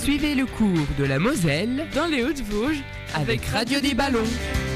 Suivez le cours de la Moselle dans les Hauts-de-Vosges avec Radio des Ballons.